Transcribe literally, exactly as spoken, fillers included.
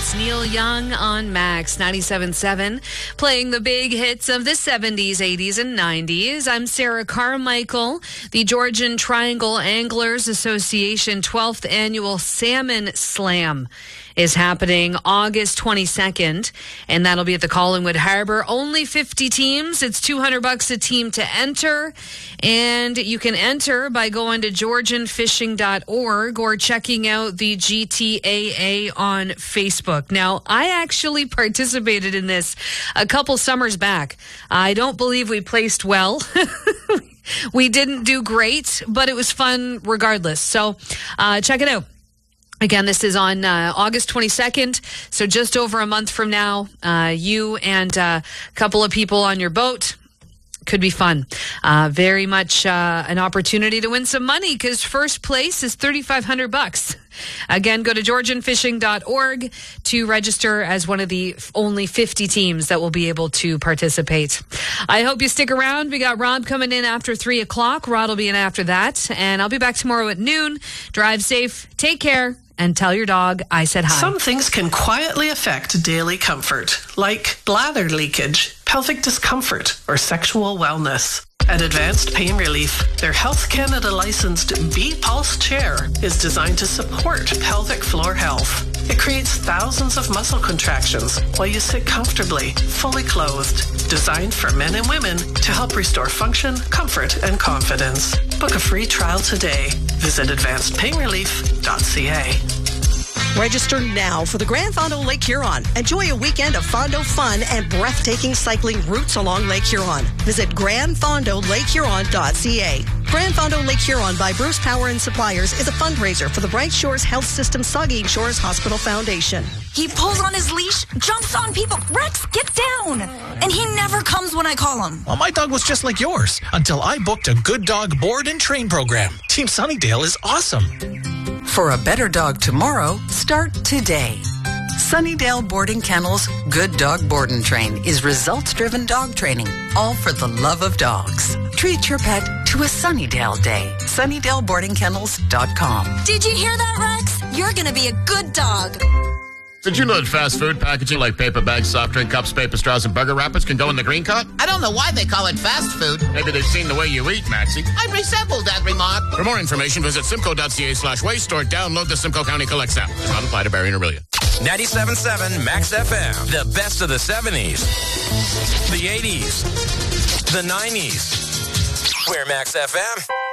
is Neil Young on Max ninety-seven point seven, playing the big hits of the seventies, eighties, and nineties. I'm Sarah Carmichael. The Georgian Triangle Anglers Association twelfth Annual Salmon Slam is happening August twenty-second, and that'll be at the Collingwood Harbor. Only fifty teams. It's two hundred bucks a team to enter, and you can enter by going to georgian fishing dot org or checking out the G T A A on Facebook. Now, I actually participated in this a couple summers back. I don't believe we placed well. We didn't do great, but it was fun regardless. So uh, check it out. Again, this is on uh, August twenty-second, so just over a month from now. Uh, you and uh, a couple of people on your boat. Could be fun. Uh, very much uh, an opportunity to win some money because first place is thirty-five hundred bucks. Again, go to georgian fishing dot org to register as one of the only fifty teams that will be able to participate. I hope you stick around. We got Rob coming in after three o'clock. Rod will be in after that. And I'll be back tomorrow at noon. Drive safe. Take care. And tell your dog I said hi. Some things can quietly affect daily comfort, like bladder leakage, pelvic discomfort, or sexual wellness. At Advanced Pain Relief, their Health Canada licensed B-Pulse chair is designed to support pelvic floor health. It creates thousands of muscle contractions while you sit comfortably, fully clothed. Designed for men and women to help restore function, comfort, and confidence. Book a free trial today. Visit advanced pain relief dot c a. Register now for the Grand Fondo Lake Huron. Enjoy a weekend of Fondo fun and breathtaking cycling routes along Lake Huron. Visit grand fondo lake huron dot c a. Grand Fondo Lake Huron by Bruce Power and Suppliers is a fundraiser for the Bright Shores Health System Saugeen Shores Hospital Foundation. He pulls on his leash, jumps on people. Rex, get down! And he never comes when I call him. Well, my dog was just like yours until I booked a Good Dog Board and Train program. Team Sunnydale is awesome. For a better dog tomorrow, start today. Sunnydale Boarding Kennels Good Dog Board and Train is results-driven dog training, all for the love of dogs. Treat your pet to a Sunnydale day. sunnydale boarding kennels dot com. Did you hear that, Rex? You're going to be a good dog. Did you know that fast food packaging like paper bags, soft drink cups, paper straws, and burger wrappers can go in the green cart? I don't know why they call it fast food. Maybe they've seen the way you eat, Maxie. I resemble that remark. For more information, visit simcoe dot c a slash waste or download the Simcoe County Collects app. Does not apply to Barrie and Aurelia. ninety-seven point seven Max F M. The best of the seventies, the eighties, the nineties. We're Max F M.